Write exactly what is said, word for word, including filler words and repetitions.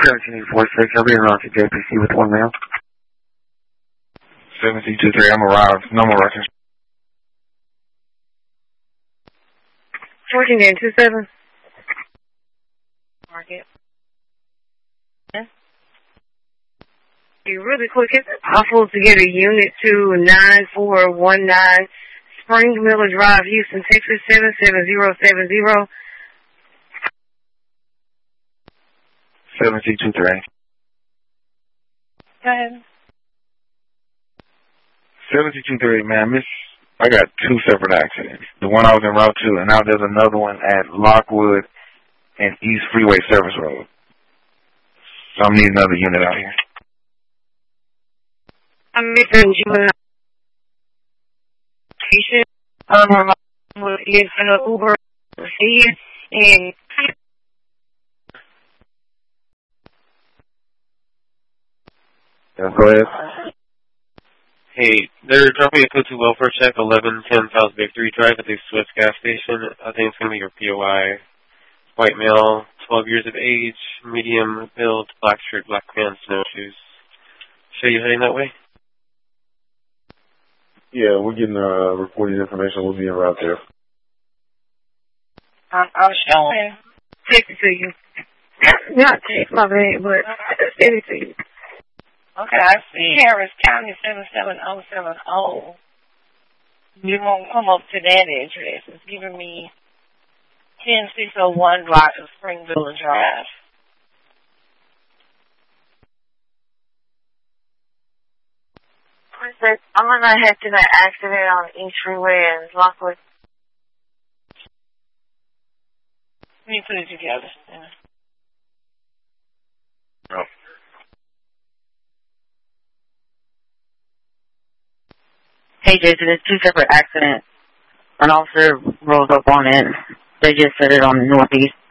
seventeen forty-six, I'll be around to J P C with one male. seventeen two three, I'm arrived. No more records. fourteen two seven. Market. Yeah. Really quick, is it possible to get a unit to nine four one nine Spring Miller Drive, Houston, Texas, seven seven zero seven zero? seventeen two three. Go ahead. seventeen two three, man, miss, I got two separate accidents. The one I was en route to, and now there's another one at Lockwood and East Freeway Service Road. So I'm needing another unit out here. I'm missing juvenile patient. Um, is an Uber receive and Yeah, go ahead. Hey, they're dropping a code to welfare check, eleven ten South Victory Drive at the Swiss gas station. I think it's going to be your P O I. White male, twelve years of age, medium build, black shirt, black pants, no shoes. Show you heading that way? Yeah, we're getting uh, reporting information. We'll be en route there. I'm, I'm showing. Text it to you. Not text my bad, but send it to you. Okay, I see Harris County seven seven oh seven oh. You won't come up to that address. It's giving me ten six oh one block of Springville Drive. Princess, I'm gonna head to that accident on East Freeway and Lockwood. Let me put it together. Yeah. Oh. Hey, Jason, it's two separate accidents. An officer rolls up on it. They just set it on the northeast.